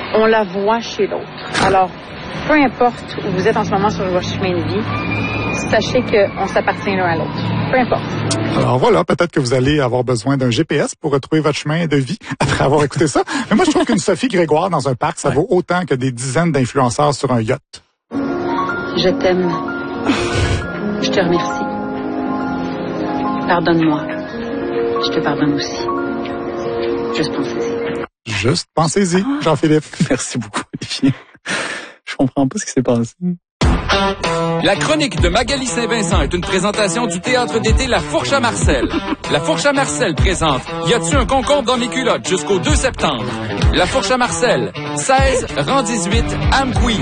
on la voit chez l'autre. Alors, peu importe où vous êtes en ce moment sur votre chemin de vie, sachez qu'on s'appartient l'un à l'autre. Peu importe. Alors voilà, peut-être que vous allez avoir besoin d'un GPS pour retrouver votre chemin de vie après avoir écouté ça. Mais moi, je trouve qu'une Sophie Grégoire dans un parc, ça vaut autant que des dizaines d'influenceurs sur un yacht. Je t'aime. Je te remercie. Pardonne-moi. Je te pardonne aussi. Juste pensez-y. Juste pensez-y, Jean-Philippe. Merci beaucoup, Olivier. Je comprends pas ce qui s'est passé. La chronique de Magali Saint-Vincent est une présentation du théâtre d'été La Fourche à Marcel. La Fourche à Marcel présente Y a-tu un concombre dans mes culottes jusqu'au 2 septembre. La Fourche à Marcel, 16, rang 18, Amqui.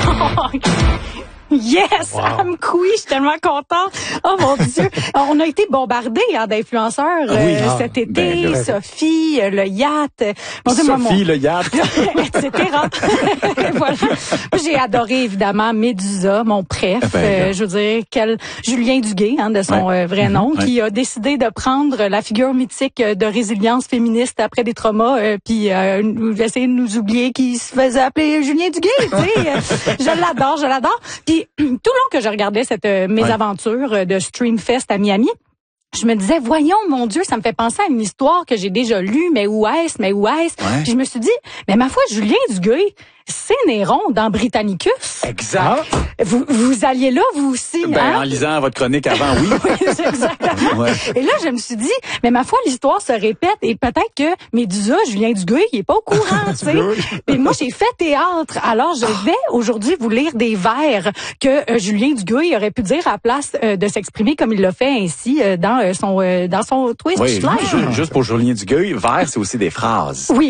Yes! Wow. Amqui, je suis tellement contente. Oh mon Dieu! On a été bombardés d'influenceurs cet été. Sophie, le yacht. Mon Dieu, Sophie, le yacht. etc. Voilà. J'ai adoré, évidemment, Médusa, mon préf. Je veux dire, Julien Duguay, de son vrai nom, qui a décidé de prendre la figure mythique de résilience féministe après des traumas, puis essayer de nous oublier qu'il se faisait appeler Julien Duguay. Je l'adore. Puis tout le long que je regardais cette mésaventure de Streamfest à Miami, je me disais, voyons, mon Dieu, ça me fait penser à une histoire que j'ai déjà lue, mais où est-ce? Puis je me suis dit, mais ma foi, Julien Duguay, c'est Néron dans Britannicus. Exact. Vous alliez là, vous aussi, En lisant votre chronique avant, oui. Oui, exactement. Et là, je me suis dit, mais ma foi, l'histoire se répète et peut-être que Médusa, Julien Duguay, il est pas au courant, tu sais. Et moi, j'ai fait théâtre. Alors, je vais aujourd'hui vous lire des vers que Julien Duguay aurait pu dire à la place de s'exprimer comme il l'a fait ainsi dans son Twitch live. Juste pour Julien Duguay, vers, c'est aussi des phrases. Oui,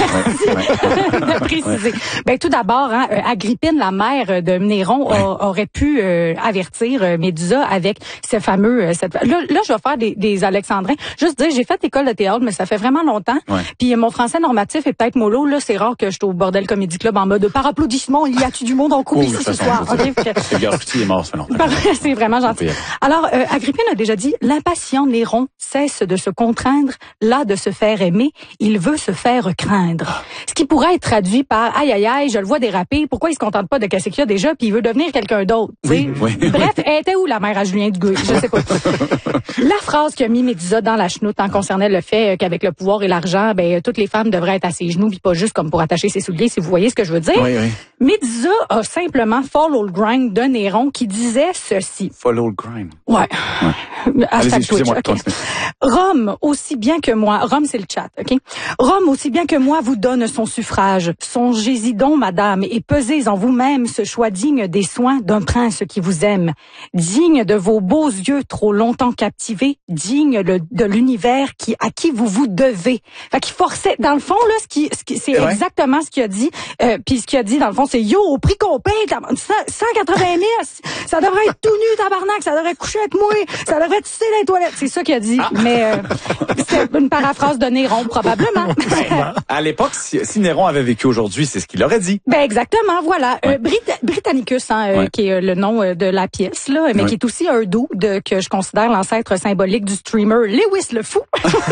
de préciser. Ben tout d'abord, Agrippine, la mère de Néron, aurait pu avertir Médusa avec ce fameux. Là, je vais faire des alexandrins. Juste dire, j'ai fait école de théâtre, mais ça fait vraiment longtemps. Puis mon français normatif est peut-être mollo. Là, c'est rare que je suis au Bordel Comedy Club en mode par applaudissement. Il y a-tu du monde en cours ici ce soir? Edgar Petit est mort, ça fait longtemps. C'est vraiment gentil. Alors, Agrippine a déjà dit, l'impatient Néron cesse de se contraindre, là de se faire aimer, il veut se faire craindre. Ce qui pourrait être traduit par aïe aïe aïe, je le vois déraper, pourquoi il se contente pas de casser qu'il y a déjà puis il veut devenir quelqu'un d'autre. Bref, elle était où la mère à Julien Duguay? Je sais pas. La phrase qui a mis Médusa dans la chenoute concernait le fait qu'avec le pouvoir et l'argent, toutes les femmes devraient être à ses genoux puis pas juste comme pour attacher ses souliers, si vous voyez ce que je veux dire. Médusa a simplement follow le grind de Néron qui disait ceci. Follow le grind. Ouais. Allez-y, excusez-moi. Okay. Rome, aussi bien que moi, Rome c'est le chat, ok? Rome, aussi bien que moi, vous donne son suffrage. Songez-y donc, madame, et pesez en vous-même ce choix digne des soins d'un prince qui vous aime. Digne de vos beaux yeux trop longtemps captivés, digne de l'univers à qui vous vous devez. Fait qu'il forçait, dans le fond, là, c'est exactement ce qu'il a dit. Puis ce qu'il a dit, dans le fond, c'est yo, au prix qu'on paye, 180 000, ça devrait être tout nu, tabarnak, ça devrait coucher avec moi, ça devrait tisser les toilettes. C'est ça qu'il a dit. Mais c'est une paraphrase de Néron, probablement. À l'époque, si Néron avait vécu aujourd'hui, c'est ce qu'il aurait dit. Exactement, voilà. Britannicus, qui est le nom de la pièce, là, mais qui est aussi un dude que je considère l'ancêtre symbolique du streamer Lewis le Fou.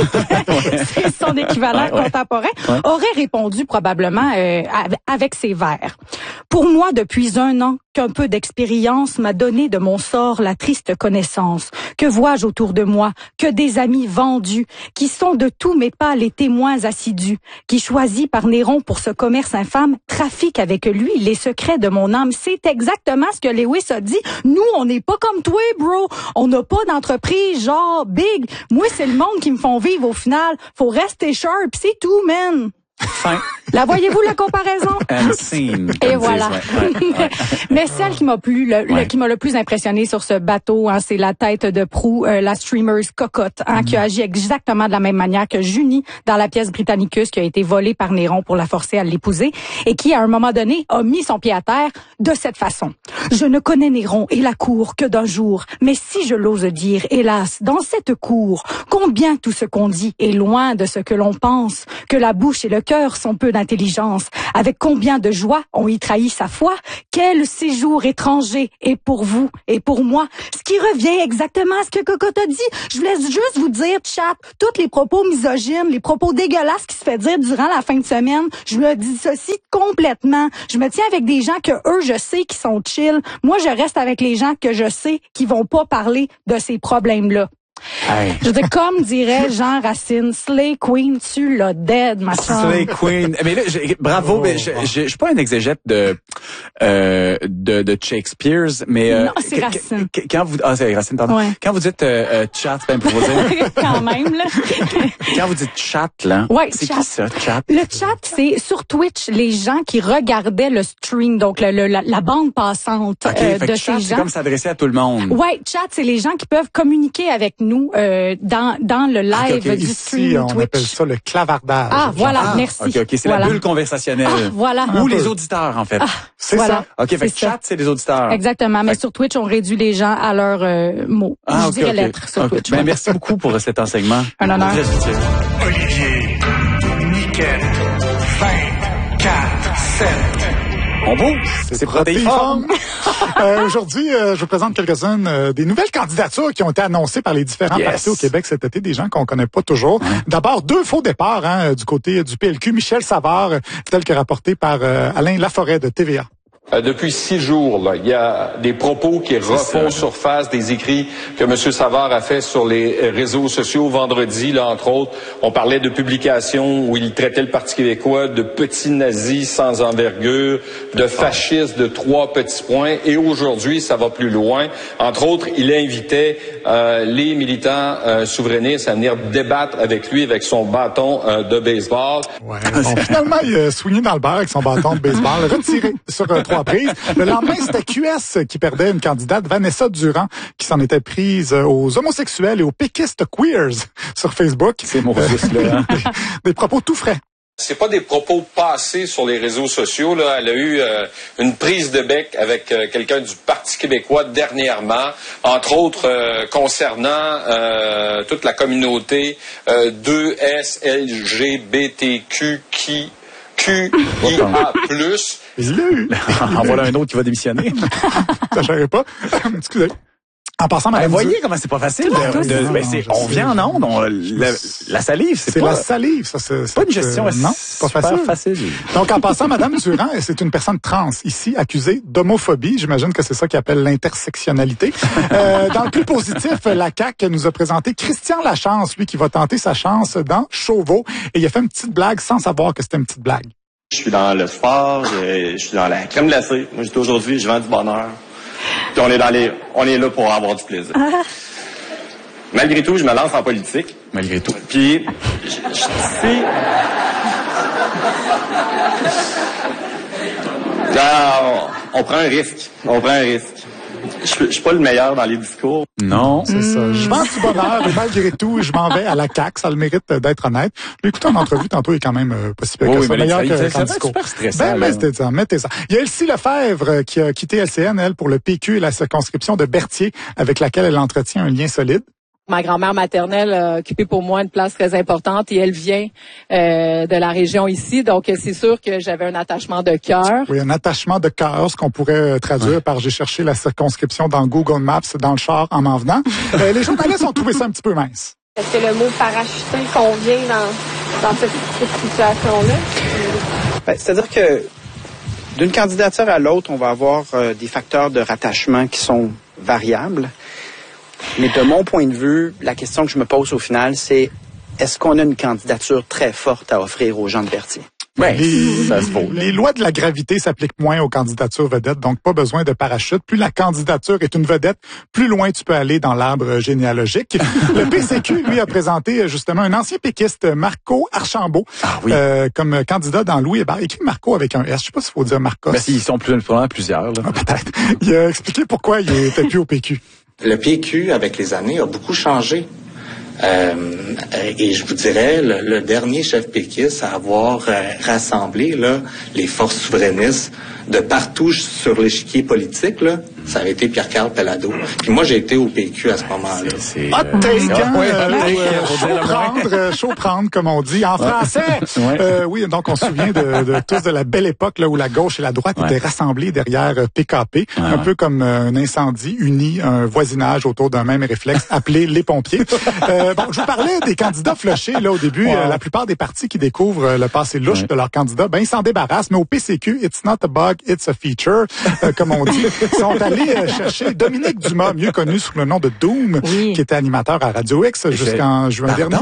C'est son équivalent contemporain. Aurait répondu probablement avec ses vers. Pour moi, depuis 1 an, qu'un peu d'expérience m'a donné de mon sort la triste connaissance. Que vois-je autour de moi? Que des amis vendus, qui sont de tous mes pas les témoins assidus, qui choisis par Néron pour ce commerce infâme, trafiquent avec lui les secrets de mon âme. C'est exactement ce que Lewis a dit. Nous, on n'est pas comme toi, bro. On n'a pas d'entreprise genre big. Moi, c'est le monde qui me font vivre au final. Faut rester sharp, c'est tout, man. Fin. La voyez-vous, la comparaison? Et voilà. Mais celle qui m'a plu, qui m'a le plus impressionné sur ce bateau, c'est la tête de proue, la streameuse Cocotte, qui a agi exactement de la même manière que Junie dans la pièce Britannicus qui a été volée par Néron pour la forcer à l'épouser et qui, à un moment donné, a mis son pied à terre de cette façon. Je ne connais Néron et la cour que d'un jour, mais si je l'ose dire, hélas, dans cette cour, combien tout ce qu'on dit est loin de ce que l'on pense, que la bouche et le cœur son peu d'intelligence? Avec combien de joie on y trahit sa foi? Quel séjour étranger est pour vous et pour moi? Ce qui revient exactement à ce que Cocotte a dit. Je voulais juste vous dire, chat, tous les propos misogynes, les propos dégueulasses qui se fait dire durant la fin de semaine, je me dissocie complètement. Je me tiens avec des gens que eux, je sais qui sont chill. Moi, je reste avec les gens que je sais qui vont pas parler de ces problèmes-là. Hey. Je veux dire, comme dirait Jean Racine, Slay Queen, tu l'as dead, ma chum. Slay Queen. Mais là, bravo, mais je suis pas un exégète de Shakespeare, mais non, c'est Racine. Quand vous c'est Racine, pardon. Ouais. Quand vous dites chat, c'est pas improvisé. Quand même là. Quand vous dites chat là, ouais, c'est chat. qui ça, chat? Le chat, c'est sur Twitch les gens qui regardaient le stream, donc la bande passante de chat, ces gens. C'est comme s'adresser à tout le monde. Ouais, chat, c'est les gens qui peuvent communiquer avec nous dans le live du ici, stream on Twitch. appelle ça le clavardage. Ah, voilà, merci. OK, c'est la bulle conversationnelle. Ah, voilà. Ou les auditeurs, en fait. Ah, c'est voilà. ça. OK, fait que chat, c'est les auditeurs. Exactement, mais sur Twitch, on réduit les gens à leurs mots. Je dirais lettres sur Twitch. Ben, merci beaucoup pour cet enseignement. Un honneur. Très utile. Olivier, Niquette, 24-7. On bouge. C'est protéiforme. Aujourd'hui, je vous présente quelques-unes des nouvelles candidatures qui ont été annoncées par les différents partis au Québec cet été, des gens qu'on connaît pas toujours. D'abord, 2 faux départs du côté du PLQ. Michel Savard, tel que rapporté par Alain Laforêt de TVA. Depuis 6 jours, là, il y a des propos qui refont surface, des écrits que M. Savard a fait sur les réseaux sociaux vendredi, là, entre autres. On parlait de publications où il traitait le Parti québécois de petits nazis sans envergure, de fascistes de 3 petits points. Et aujourd'hui, ça va plus loin. Entre autres, il invitait les militants souverainistes à venir débattre avec lui, avec son bâton de baseball. Ouais, bon, finalement, il a soigné dans le beurre avec son bâton de baseball, retiré sur 3 prises. Le lendemain, c'était QS qui perdait une candidate, Vanessa Durand, qui s'en était prise aux homosexuels et aux péquistes queers sur Facebook. C'est mon là. Des propos tout frais. C'est pas des propos passés sur les réseaux sociaux, là. Elle a eu une prise de bec avec quelqu'un du Parti québécois dernièrement, entre autres concernant toute la communauté 2SLGBTQ qui QIA+. Il l'a eu. En voilà un autre qui va démissionner. Ça ne pas. Excusez. En passant, madame. Vous voyez comment c'est pas facile on vient en onde, la salive, c'est pas la salive, ça c'est pas une gestion, non, c'est pas facile. Donc en passant, madame Durand, c'est une personne trans ici accusée d'homophobie, j'imagine que c'est ça qu'ils appellent l'intersectionnalité. Dans le plus positif, la CAQ nous a présenté Christian Lachance, lui qui va tenter sa chance dans Chauveau, et il a fait une petite blague sans savoir que c'était une petite blague. Je suis dans le sport, je suis dans la crème glacée. Moi, j'étais aujourd'hui, je vends du bonheur. Puis on est là pour avoir du plaisir. Malgré tout, je me lance en politique. Malgré tout. Puis, on prend un risque. Je suis pas le meilleur dans les discours. Non. C'est ça. Je vends du bonheur et malgré tout, je m'en vais à la CAQ. Ça a le mérite d'être honnête. J'ai écouté en entrevue tantôt, il est quand même pas si pire que ça. Meilleur qu'en discours. Super stressant. Mettez ça. Il y a Elsie Lefebvre qui a quitté LCN, elle, pour le PQ et la circonscription de Berthier, avec laquelle elle entretient un lien solide. Ma grand-mère maternelle a occupé pour moi une place très importante et elle vient de la région ici. Donc, c'est sûr que j'avais un attachement de cœur. Oui, un attachement de cœur, ce qu'on pourrait traduire par « j'ai cherché la circonscription dans Google Maps, dans le char, en m'en venant ». Les journalistes ont trouvé ça un petit peu mince. Est-ce que le mot « parachuté » convient dans cette situation-là? C'est-à-dire que d'une candidature à l'autre, on va avoir des facteurs de rattachement qui sont variables. Mais de mon point de vue, la question que je me pose au final, c'est est-ce qu'on a une candidature très forte à offrir aux gens de Berthier? Les lois de la gravité s'appliquent moins aux candidatures vedettes, donc pas besoin de parachute. Plus la candidature est une vedette, plus loin tu peux aller dans l'arbre généalogique. Le PCQ, lui, a présenté justement un ancien péquiste, Marco Archambault, comme candidat dans Louis Hébert. Écrit Marco avec un S. Je sais pas s'il faut dire Marcos. Mais s'ils sont probablement plusieurs. Là. Peut-être. Il a expliqué pourquoi il était plus au PQ. Le PQ, avec les années, a beaucoup changé. Et je vous dirais, le dernier chef péquiste à avoir rassemblé là, les forces souverainistes de partout sur l'échiquier politique, là, ça avait été Pierre-Carl Pellado. Puis moi, j'ai été au PQ à ce moment-là. Chaud prendre, comme on dit en français. Oui, donc on se souvient de tous de la belle époque là où la gauche et la droite étaient rassemblées derrière PKP, un peu comme un incendie uni, un voisinage autour d'un même réflexe appelé les pompiers. Je vous parlais des candidats flushés là au début. La plupart des partis qui découvrent le passé louche de leurs candidats, ils s'en débarrassent. Mais au PCQ, it's not a bug, it's a feature, comme on dit. Ils sont allés chercher Dominique Dumas, mieux connu sous le nom de Doom, qui était animateur à Radio X jusqu'en juin dernier.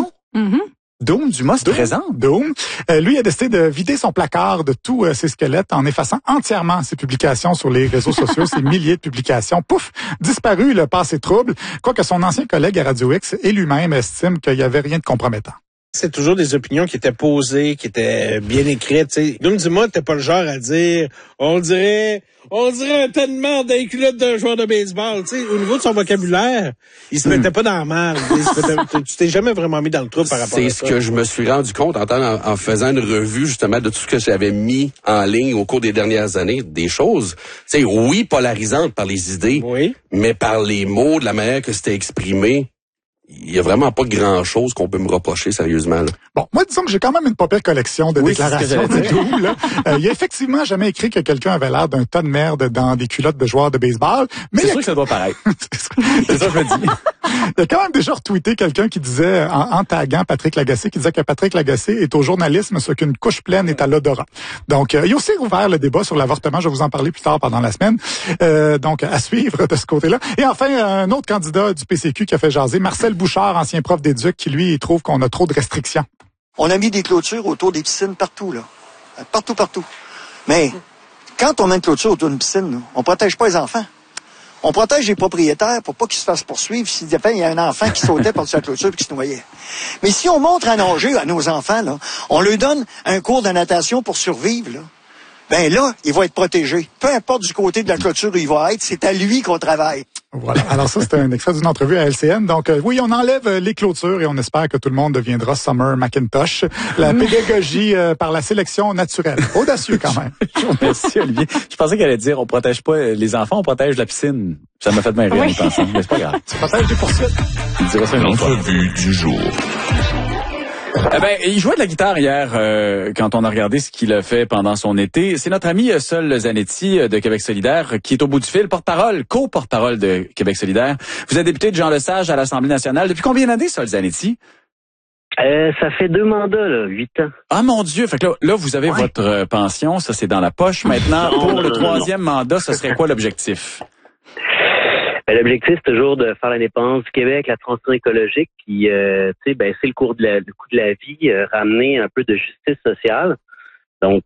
Doom, Dumas se présente. Doom. Lui a décidé de vider son placard de tous ses squelettes en effaçant entièrement ses publications sur les réseaux sociaux, ses milliers de publications. Pouf, disparu le passé trouble. Quoique son ancien collègue à Radio X et lui-même estime qu'il n'y avait rien de compromettant. C'est toujours des opinions qui étaient posées, qui étaient bien écrites. T'sais. Doom Dumas n'était pas le genre à dire on dirait un tas de merde dans les culottes d'un joueur de baseball. T'sais. Au niveau de son vocabulaire, il se mettait pas dans la merde. Tu t'es jamais vraiment mis dans le trou par rapport à ça. C'est ce que je me suis rendu compte en faisant une revue justement de tout ce que j'avais mis en ligne au cours des dernières années. Des choses, oui, polarisantes par les idées, mais par les mots, de la manière que c'était exprimé. Il y a vraiment pas grand-chose qu'on peut me reprocher sérieusement. Là. Bon, moi, disons que j'ai quand même une pas pire collection de déclarations de Doom. Il a effectivement jamais écrit que quelqu'un avait l'air d'un tas de merde dans des culottes de joueurs de baseball. Mais c'est sûr que ça doit paraître. C'est ça que je me dis. Il a quand même déjà retweeté quelqu'un qui disait, en taguant Patrick Lagacé, qui disait que Patrick Lagacé est au journalisme ce qu'une couche pleine est à l'odorat. Donc, il a aussi ouvert le débat sur l'avortement. Je vais vous en parler plus tard pendant la semaine. Donc, à suivre de ce côté-là. Et enfin, un autre candidat du PCQ qui a fait jaser, Marcel Bouchard, ancien prof d'éduc, qui lui trouve qu'on a trop de restrictions. On a mis des clôtures autour des piscines partout, là. Partout. Mais quand on met une clôture autour d'une piscine, là, on protège pas les enfants. On protège les propriétaires pour pas qu'ils se fassent poursuivre s'il y a un enfant qui sautait par-dessus la clôture et qui se noyait. Mais si on montre à nager à nos enfants, là, on leur donne un cours de natation pour survivre, là, ben là, il va être protégé. Peu importe du côté de la clôture où il va être, c'est à lui qu'on travaille. Voilà. Alors ça, c'était un extrait d'une entrevue à LCN. Donc, oui, on enlève les clôtures et on espère que tout le monde deviendra Summer Macintosh. La pédagogie par la sélection naturelle. Audacieux quand même. Merci, Olivier. Je pensais qu'elle allait dire, on protège pas les enfants, on protège la piscine. Ça m'a fait bien rire en pensant, mais c'est pas grave. Tu protèges les poursuites. C'est ça, l'entrevue du jour. Il jouait de la guitare hier quand on a regardé ce qu'il a fait pendant son été. C'est notre ami Sol Zanetti de Québec solidaire qui est au bout du fil, co-porte-parole de Québec solidaire. Vous êtes député de Jean Lesage à l'Assemblée nationale. Depuis combien d'années, Sol Zanetti? Ça fait 2 mandats, là, 8 ans. Ah mon Dieu, fait que là vous avez votre pension, ça c'est dans la poche. Maintenant, pour le 3e mandat, ce serait quoi l'objectif? L'objectif, c'est toujours de faire l'indépendance du Québec, la transition écologique, puis c'est le coût de la vie, ramener un peu de justice sociale. Donc,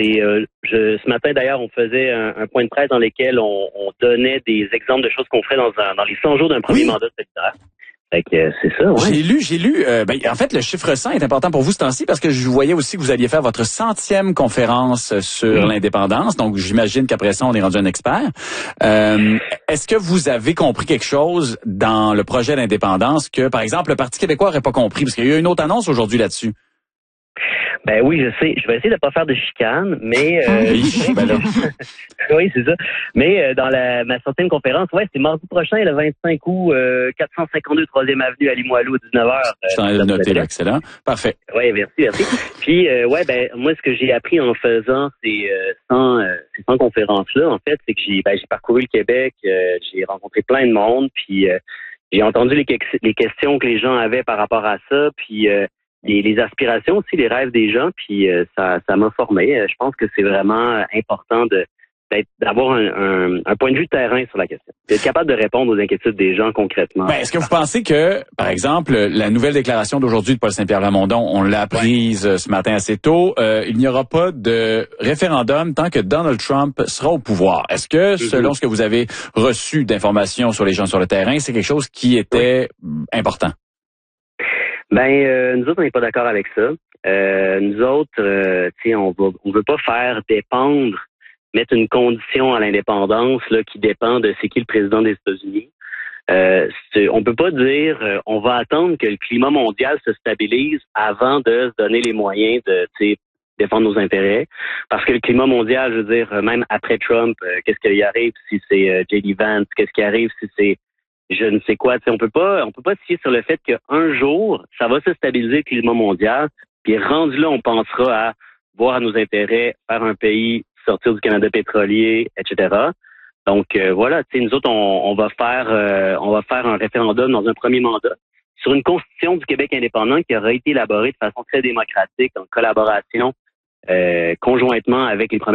ce matin d'ailleurs, on faisait un point de presse dans lequel on donnait des exemples de choses qu'on ferait dans les 100 jours d'un premier mandat de solidaire. Fait que c'est ça, ouais. J'ai lu. En fait, le chiffre 100 est important pour vous ce temps-ci parce que je voyais aussi que vous alliez faire votre 100e conférence sur l'indépendance. Donc, j'imagine qu'après ça, on est rendu un expert. Est-ce que vous avez compris quelque chose dans le projet d'indépendance que, par exemple, le Parti québécois n'aurait pas compris? Parce qu'il y a eu une autre annonce aujourd'hui là-dessus. Ben oui, je sais. Je vais essayer de pas faire de chicane, mais oui, c'est ça. Mais dans ma 100e conférence, c'est mardi prochain, le 25 août, 452 3e avenue à Limoilou, 19h. Je suis en train de noter là, excellent. Parfait. Oui, merci. Puis moi ce que j'ai appris en faisant ces 100 conférences-là, en fait, c'est que j'ai parcouru le Québec, j'ai rencontré plein de monde, puis j'ai entendu les questions que les gens avaient par rapport à ça, puis les aspirations aussi, les rêves des gens, puis ça m'a formé. Je pense que c'est vraiment important d'avoir un point de vue terrain sur la question. D'être capable de répondre aux inquiétudes des gens concrètement. Est-ce que vous pensez que, par exemple, la nouvelle déclaration d'aujourd'hui de Paul Saint-Pierre Plamondon, on l'a apprise ce matin assez tôt, il n'y aura pas de référendum tant que Donald Trump sera au pouvoir. Est-ce que, selon ce que vous avez reçu d'informations sur les gens sur le terrain, c'est quelque chose qui était important? Nous autres, on n'est pas d'accord avec ça. Nous autres, on veut pas faire mettre une condition à l'indépendance là qui dépend de c'est qui le président des États-Unis. On peut pas dire on va attendre que le climat mondial se stabilise avant de se donner les moyens de défendre nos intérêts. Parce que le climat mondial, je veux dire, même après Trump, qu'est-ce qui arrive si c'est J.D. Vance, qu'est-ce qui arrive si c'est je ne sais quoi. On peut pas se fier sur le fait qu'un jour, ça va se stabiliser le climat mondial, puis rendu là, on pensera à voir à nos intérêts, faire un pays, sortir du Canada pétrolier, etc. Donc voilà, nous autres, on va faire un référendum dans un premier mandat sur une constitution du Québec indépendant qui aura été élaborée de façon très démocratique, en collaboration conjointement avec les premières